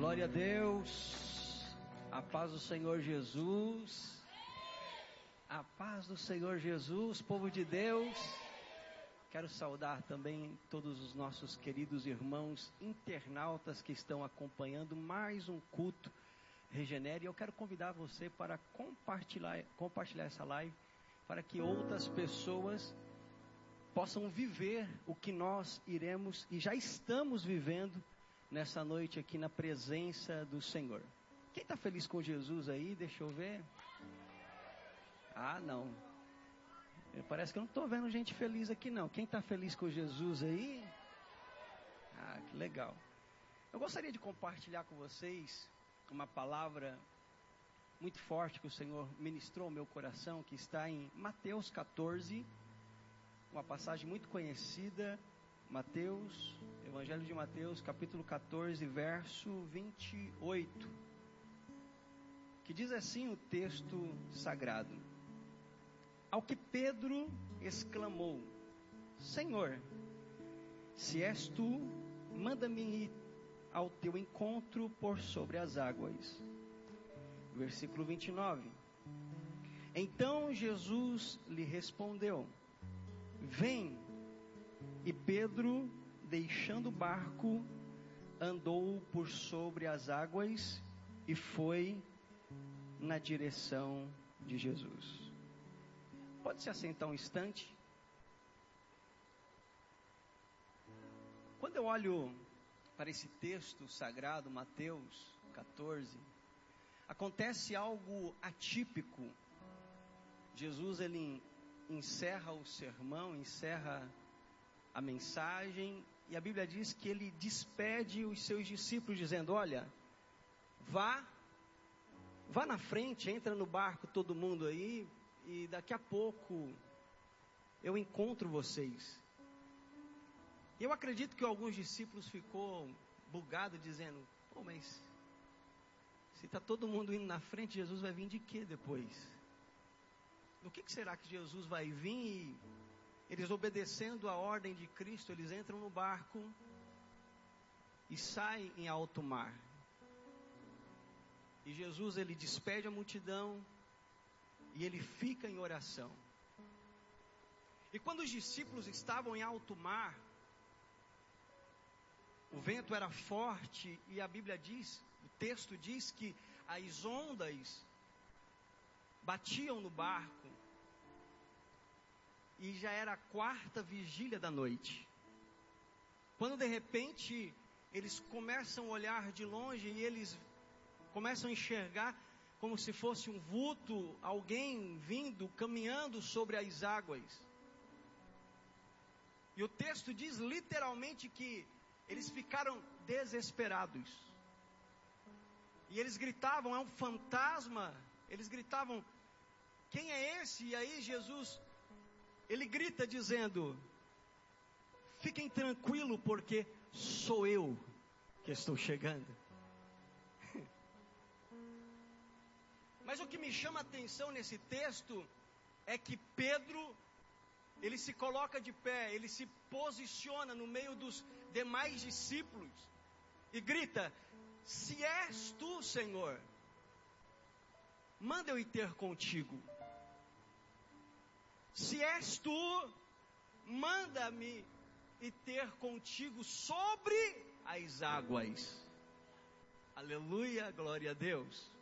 Glória a Deus, a paz do Senhor Jesus, a paz do Senhor Jesus, povo de Deus. Quero saudar também todos os nossos queridos irmãos internautas que estão acompanhando mais um culto Regenere. Eu quero convidar você para compartilhar essa live, para que outras pessoas possam viver o que nós iremos e já estamos vivendo nessa noite aqui na presença do Senhor. Quem está feliz com Jesus aí? Deixa eu ver. Ah, não. Parece que eu não estou vendo gente feliz aqui não. Quem está feliz com Jesus aí? Ah, que legal. Eu gostaria de compartilhar com vocês uma palavra muito forte que o Senhor ministrou ao meu coração, que está em Mateus 14, uma passagem muito conhecida. Mateus, Evangelho de Mateus, capítulo 14, verso 28, que diz assim o texto sagrado: Ao que Pedro exclamou: Senhor, se és tu, manda-me ir ao teu encontro por sobre as águas. Versículo 29. Então Jesus lhe respondeu: Vem. E Pedro, deixando o barco, andou por sobre as águas e foi na direção de Jesus. Pode se assentar um instante? Quando eu olho para esse texto sagrado, Mateus 14, acontece algo atípico. Jesus, ele encerra o sermão, encerra a mensagem, e a Bíblia diz que ele despede os seus discípulos dizendo: olha, vá na frente, entra no barco todo mundo aí, e daqui a pouco eu encontro vocês. Eu acredito que alguns discípulos ficou bugado dizendo: pô, mas se está todo mundo indo na frente, Jesus vai vir de quê depois? Do que será que Jesus vai vir? E eles, obedecendo a ordem de Cristo, eles entram no barco e saem em alto mar. E Jesus, ele despede a multidão e ele fica em oração. E quando os discípulos estavam em alto mar, o vento era forte e a Bíblia diz, o texto diz que as ondas batiam no barco. E já era a quarta vigília da noite, quando de repente eles começam a olhar de longe e eles começam a enxergar como se fosse um vulto, alguém vindo, caminhando sobre as águas. E o texto diz literalmente que eles ficaram desesperados. E eles gritavam: é um fantasma. Eles gritavam: quem é esse? E aí Jesus, ele grita dizendo: fiquem tranquilos, porque sou eu que estou chegando. Mas o que me chama a atenção nesse texto é que Pedro, ele se coloca de pé, ele se posiciona no meio dos demais discípulos e grita: se és tu, Senhor, manda eu ir ter contigo. Se és tu, manda-me ir ter contigo sobre as águas. Aleluia, glória a Deus.